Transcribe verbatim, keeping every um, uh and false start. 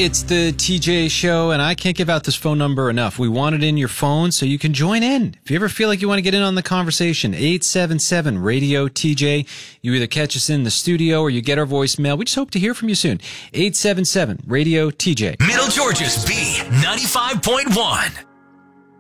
It's the T J Show, and I can't give out this phone number enough. We want it in your phone so you can join in. If you ever feel like you want to get in on the conversation, eight seven seven radio T J. You either catch us in the studio or you get our voicemail. We just hope to hear from you soon. eight seven seven radio T J. Middle Georgia's B ninety-five point one.